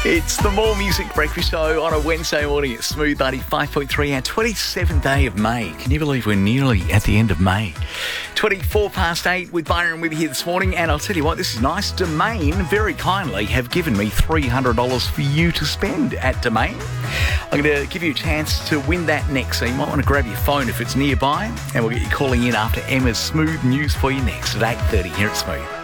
It's the More Music Breakfast Show on a Wednesday morning at Smooth 95.3, our 27th day of May. Can you believe we're nearly at the end of May? 24 past 8 with Byron with you here this morning, and I'll tell you what, this is nice. Domain very kindly have given me $300 for you to spend at Domain. I'm going to give you a chance to win that next, so you might want to grab your phone if it's nearby, and we'll get you calling in after Emma's Smooth News for you next at 8:30 here at Smooth.